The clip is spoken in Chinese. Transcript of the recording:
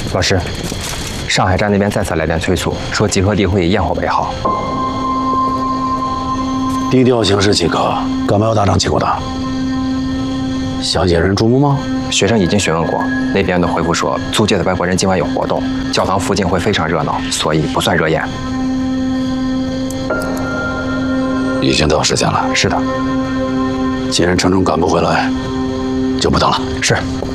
老师，上海站那边再次来电催促，说集合地会以焰火为号。 低调行事即可，干嘛要大张旗鼓的？想引人注目吗？ 学生已经询问过，那边的回复说，租界的外国人今晚有活动，教堂附近会非常热闹，所以不算热宴。 已经到时间了。 是的。 既然程程赶不回来，就不等了。 是。